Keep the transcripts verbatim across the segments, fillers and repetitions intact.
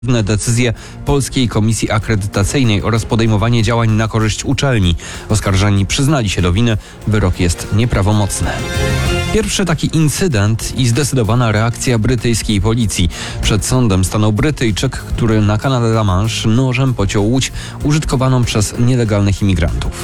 decyzje Polskiej Komisji Akredytacyjnej oraz podejmowanie działań na korzyść uczelni. Oskarżeni przyznali się do winy. Wyrok jest nieprawomocny. Pierwszy taki incydent i zdecydowana reakcja brytyjskiej policji. Przed sądem stanął Brytyjczyk, który na kanale La Manche nożem pociął łódź użytkowaną przez nielegalnych imigrantów.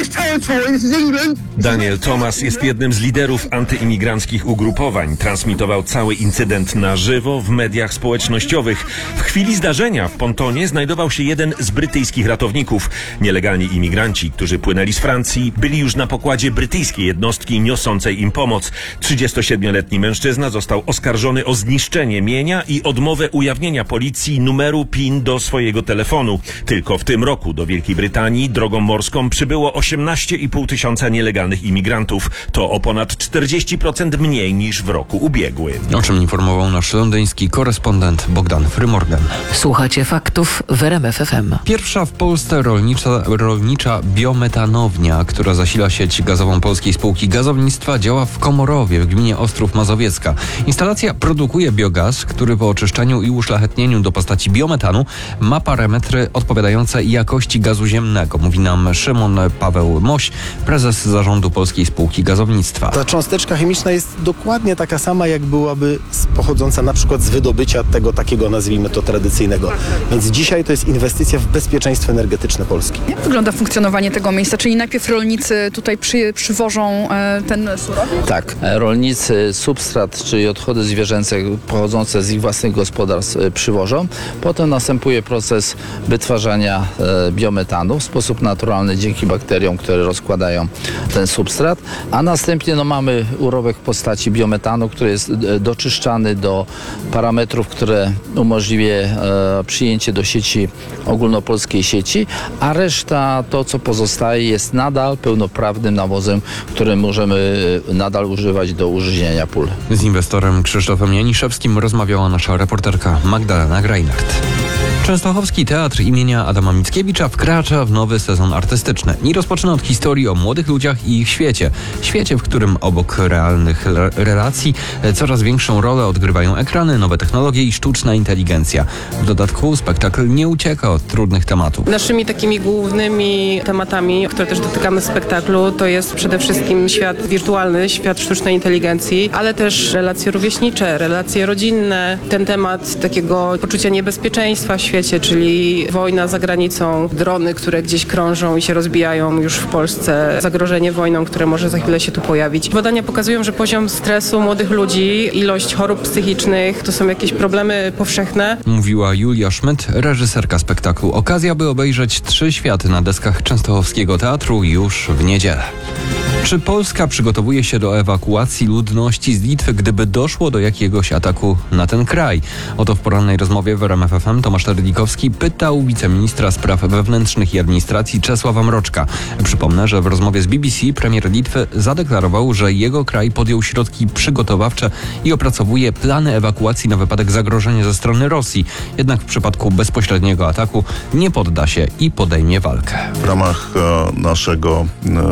Daniel Thomas jest jednym z liderów antyimigranckich ugrupowań. Transmitował cały incydent na żywo w mediach społecznościowych. W chwili zdarzenia w pontonie znajdował się jeden z brytyjskich ratowników. Nielegalni imigranci, którzy płynęli z Francji, byli już na pokładzie brytyjskiej jednostki niosącej im pomoc. trzydziestosiedmioletni mężczyzna został oskarżony o zniszczenie mienia i odmowę ujawnienia policji numeru P I N do swojego telefonu. Tylko w tym roku do Wielkiej Brytanii drogą morską przybyło osiemnaście i pół tysiąca nielegalnych imigrantów. To o ponad czterdzieści procent mniej niż w roku ubiegłym. O czym informował nasz londyński korespondent Bogdan Frymorgan. Słuchacie faktów w R M F F M. Pierwsza w Polsce rolnicza, rolnicza biometanownia, która zasila sieć gazową Polskiej Spółki Gazownictwa, działa w Komorowie w gminie Ostrów Mazowiecka. Instalacja produkuje biogaz, który po oczyszczeniu i uszlachetnieniu do postaci biometanu ma parametry odpowiadające jakości gazu ziemnego, mówi nam Szymon Paweł Moś, prezes zarządu Polskiej Spółki Gazownictwa. Ta cząsteczka chemiczna jest dokładnie taka sama, jak byłaby pochodząca na przykład z wydobycia tego takiego, nazwijmy to, tradycyjnego. Więc dzisiaj to jest inwestycja w bezpieczeństwo energetyczne Polski. Jak wygląda funkcjonowanie tego miejsca? Czyli najpierw rolnicy tutaj przy, przywożą e, ten surowiec? Tak. Rolnicy substrat, czyli odchody zwierzęce pochodzące z ich własnych gospodarstw przywożą. Potem następuje proces wytwarzania e, biometanu w sposób naturalny dzięki bakteriom, które rozkładają ten substrat. A następnie no, mamy urobek w postaci biometanu, który jest e, doczyszczany do parametrów, które umożliwia e, przyjęcie do sieci, ogólnopolskiej sieci, a reszta, to co pozostaje, jest nadal pełnoprawnym nawozem, który możemy nadal używać do użyźniania pól. Z inwestorem Krzysztofem Janiszewskim rozmawiała nasza reporterka Magdalena Greinert. Częstochowski Teatr imienia Adama Mickiewicza wkracza w nowy sezon artystyczny i rozpoczyna od historii o młodych ludziach i ich świecie. Świecie, w którym obok realnych re- relacji coraz większą rolę odgrywają ekrany, nowe technologie i sztuczna inteligencja. W dodatku spektakl nie ucieka od trudnych tematów. Naszymi takimi głównymi tematami, które też dotykamy w spektaklu, to jest przede wszystkim świat wirtualny, świat sztucznej inteligencji, ale też relacje rówieśnicze, relacje rodzinne. Ten temat takiego poczucia niebezpieczeństwa w świecie, czyli wojna za granicą, drony, które gdzieś krążą i się rozbijają już w Polsce, zagrożenie wojną, które może za chwilę się tu pojawić. Badania pokazują, że poziom stresu młodych ludzi, ilość chorób psychicznych, to są jakieś problemy powszechne. Mówiła Julia Szmyt, reżyserka spektaklu. Okazja, by obejrzeć trzy światy na deskach Częstochowskiego Teatru już w niedzielę. Czy Polska przygotowuje się do ewakuacji ludności z Litwy, gdyby doszło do jakiegoś ataku na ten kraj? Oto w porannej rozmowie w R M F F M Tomasz Terlikowski pytał wiceministra spraw wewnętrznych i administracji Czesława Mroczka. Przypomnę, że w rozmowie z B B C premier Litwy zadeklarował, że jego kraj podjął środki przygotowawcze i opracowuje plany ewakuacji na wypadek zagrożenia ze strony Rosji. Jednak w przypadku bezpośredniego ataku nie podda się i podejmie walkę. W ramach e, naszego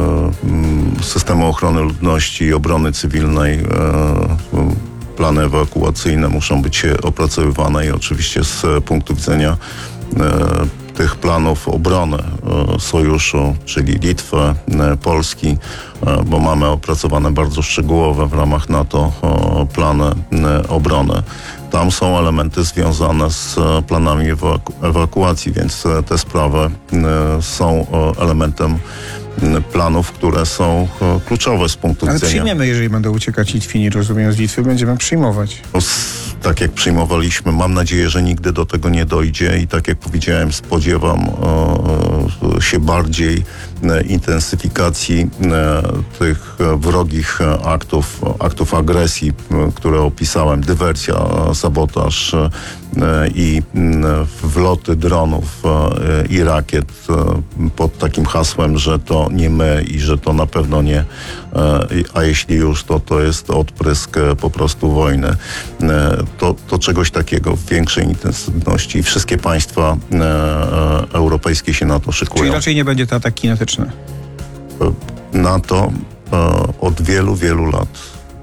e, systemu ochrony ludności i obrony cywilnej e, plany ewakuacyjne muszą być opracowywane i oczywiście z punktu widzenia e, tych planów obrony e, sojuszu, czyli Litwy, e, Polski, e, bo mamy opracowane bardzo szczegółowe w ramach NATO e, plany e, obrony. Tam są elementy związane z planami ewaku- ewakuacji, więc te sprawy e, są e, elementem planów, które są e, kluczowe z punktu Ale widzenia. przyjmiemy, jeżeli będą uciekać Litwini, rozumiem, z Litwy, będziemy przyjmować. No, s- tak jak przyjmowaliśmy, mam nadzieję, że nigdy do tego nie dojdzie i tak jak powiedziałem, spodziewam e, się bardziej e, intensyfikacji e, tych e, wrogich e, aktów, aktów agresji, e, które opisałem, dywersja, e, sabotaż e, i e, wloty dronów e, i rakiet e, pod takim hasłem, że to nie my i że to na pewno nie, e, a jeśli już, to to jest odprysk e, po prostu wojny. E, To, to czegoś takiego w większej intensywności. Wszystkie państwa e, e, europejskie się na to szykują. Czyli raczej nie będzie to atak kinetyczny. NATO e, od wielu, wielu lat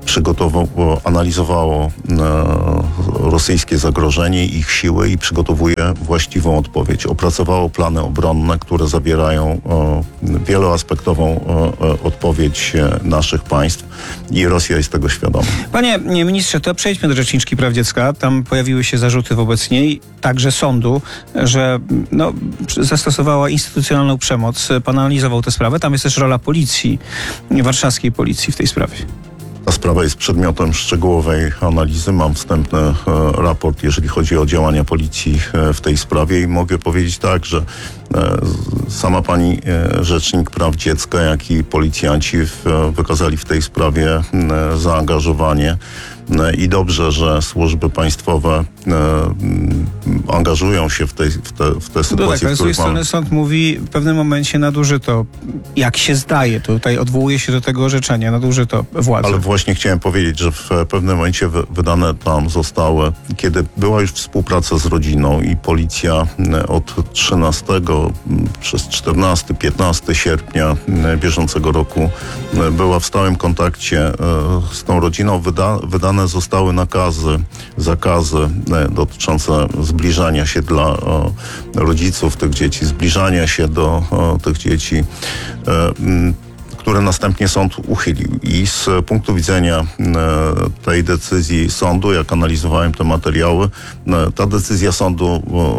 przygotowało, analizowało rosyjskie zagrożenie, ich siły i przygotowuje właściwą odpowiedź. Opracowało plany obronne, które zawierają wieloaspektową odpowiedź naszych państw i Rosja jest tego świadoma. Panie ministrze, to przejdźmy do Rzeczniczki Praw Dziecka. Tam pojawiły się zarzuty wobec niej, także sądu, że no, zastosowała instytucjonalną przemoc. Pan analizował tę sprawę. Tam jest też rola policji, warszawskiej policji w tej sprawie. Ta sprawa jest przedmiotem szczegółowej analizy. Mam wstępny e, raport, jeżeli chodzi o działania policji e, w tej sprawie i mogę powiedzieć tak, że e, sama pani e, Rzecznik Praw Dziecka, jak i policjanci w, e, wykazali w tej sprawie e, zaangażowanie. I dobrze, że służby państwowe e, angażują się w, tej, w, te, w te sytuacje. No tak, ale z w drugiej których mamy... strony sąd mówi, w pewnym momencie nadużyto, jak się zdaje, tutaj odwołuje się do tego orzeczenia, nadużyto władzy. Ale właśnie chciałem powiedzieć, że w pewnym momencie wydane tam zostały, kiedy była już współpraca z rodziną i policja od trzynastego przez czternastego piętnastego sierpnia bieżącego roku była w stałym kontakcie z tą rodziną, wyda, wydane zostały nakazy, zakazy dotyczące zbliżania się dla rodziców tych dzieci, zbliżania się do tych dzieci, które następnie sąd uchylił. I z punktu widzenia tej decyzji sądu, jak analizowałem te materiały, ta decyzja sądu,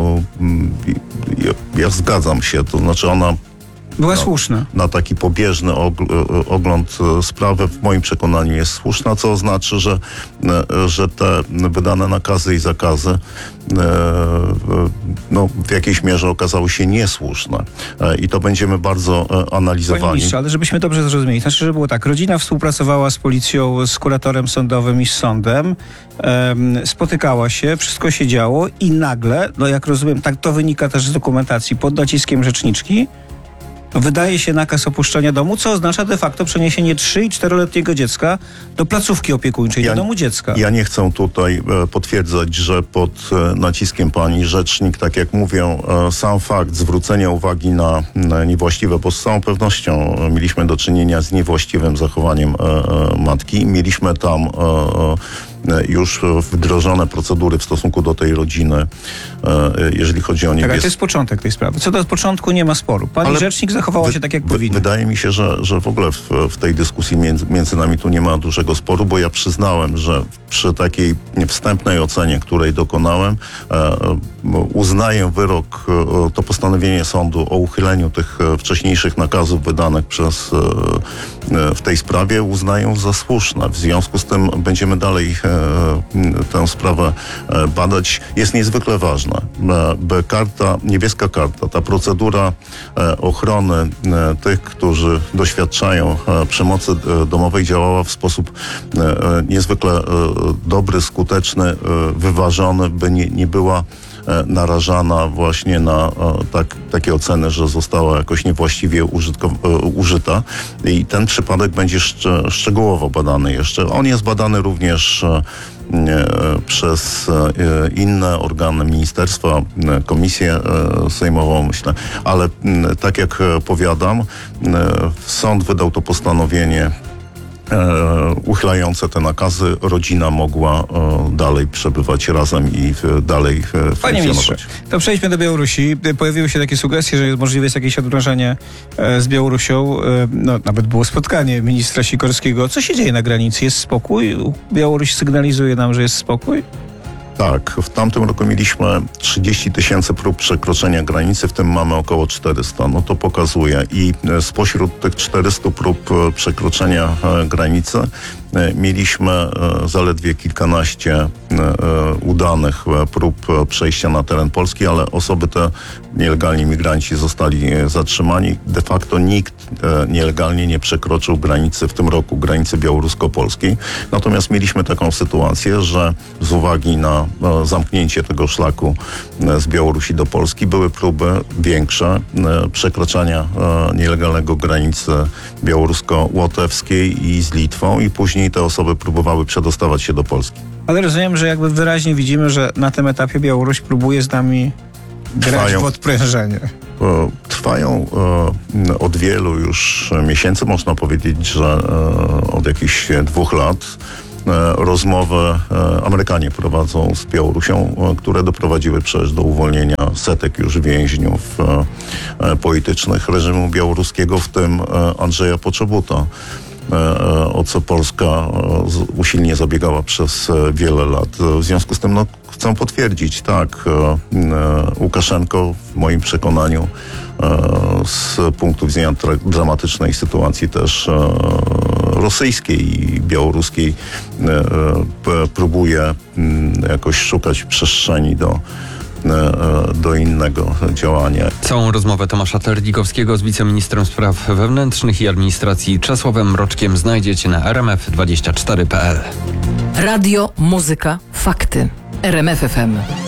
ja, ja zgadzam się, to znaczy ona była no, słuszna. Na taki pobieżny ogląd sprawy w moim przekonaniu jest słuszna, co oznacza, że, że te wydane nakazy i zakazy no, w jakiejś mierze okazały się niesłuszne. I to będziemy bardzo analizowali. Panie ministrze, ale żebyśmy dobrze zrozumieli. Znaczy, że było tak, rodzina współpracowała z policją, z kuratorem sądowym i z sądem, um, spotykała się, wszystko się działo i nagle, no jak rozumiem, tak to wynika też z dokumentacji, pod naciskiem rzeczniczki, wydaje się nakaz opuszczenia domu, co oznacza de facto przeniesienie trzy- i czteroletniego dziecka do placówki opiekuńczej, ja, do domu dziecka. Ja nie chcę tutaj e, potwierdzać, że pod e, naciskiem pani rzecznik, tak jak mówię, e, sam fakt zwrócenia uwagi na, na niewłaściwe, bo z całą pewnością mieliśmy do czynienia z niewłaściwym zachowaniem e, e, matki. Mieliśmy tam e, e, już wdrożone procedury w stosunku do tej rodziny, e, jeżeli chodzi o niebies... Tak, ale to jest początek tej sprawy. Co do początku nie ma sporu. Pani ale rzecznik zachowała się tak, jak wy, powinna. Wydaje mi się, że, że w ogóle w, w tej dyskusji między, między nami tu nie ma dużego sporu, bo ja przyznałem, że przy takiej wstępnej ocenie, której dokonałem, e, uznaję wyrok, e, to postanowienie sądu o uchyleniu tych e, wcześniejszych nakazów wydanych przez e, e, w tej sprawie uznaję za słuszne. W związku z tym będziemy dalej e, tę sprawę e, badać. Jest niezwykle ważna, e, by karta, niebieska karta, ta procedura e, ochrony e, tych, którzy doświadczają e, przemocy e, domowej działała w sposób e, e, niezwykle e, dobry, skuteczny, e, wyważony, by nie, nie była e, narażana właśnie na e, tak, takie oceny, że została jakoś niewłaściwie użytko, e, użyta. I ten przypadek będzie szcz- szczegółowo badany jeszcze. On jest badany również e, przez inne organy ministerstwa, komisję sejmową, myślę. Ale tak jak powiadam, sąd wydał to postanowienie uchylające te nakazy. Rodzina mogła dalej przebywać razem i dalej funkcjonować. Panie ministrze, to przejdźmy do Białorusi. Pojawiły się takie sugestie, że możliwe jest jakieś odmrażanie z Białorusią. No, nawet było spotkanie ministra Sikorskiego. Co się dzieje na granicy? Jest spokój? Białoruś sygnalizuje nam, że jest spokój? Tak, w tamtym roku mieliśmy trzydzieści tysięcy prób przekroczenia granicy, w tym mamy około czterysta. No to pokazuje i spośród tych czterystu prób przekroczenia granicy mieliśmy zaledwie kilkanaście udanych prób przejścia na teren Polski, ale osoby te, nielegalni migranci, zostali zatrzymani. De facto nikt nielegalnie nie przekroczył granicy w tym roku, granicy białorusko-polskiej. Natomiast mieliśmy taką sytuację, że z uwagi na zamknięcie tego szlaku z Białorusi do Polski były próby większe przekraczania nielegalnego granicy białorusko-łotewskiej i z Litwą i później te osoby próbowały przedostawać się do Polski. Ale rozumiem, że jakby wyraźnie widzimy, że na tym etapie Białoruś próbuje z nami grać Trwają. w odprężenie. Trwają od wielu już miesięcy, można powiedzieć, że od jakichś dwóch lat rozmowy Amerykanie prowadzą z Białorusią, które doprowadziły przecież do uwolnienia setek już więźniów politycznych reżimu białoruskiego, w tym Andrzeja Poczobuta, o co Polska usilnie zabiegała przez wiele lat. W związku z tym no, chcę potwierdzić, tak, Łukaszenko w moim przekonaniu z punktu widzenia tra- dramatycznej sytuacji też rosyjskiej i białoruskiej p- próbuje jakoś szukać przestrzeni do do innego działania. Całą rozmowę Tomasza Terlikowskiego z wiceministrem spraw wewnętrznych i administracji Czesławem Mroczkiem znajdziecie na r m f dwadzieścia cztery kropka p l. Radio, muzyka, fakty. R M F F M.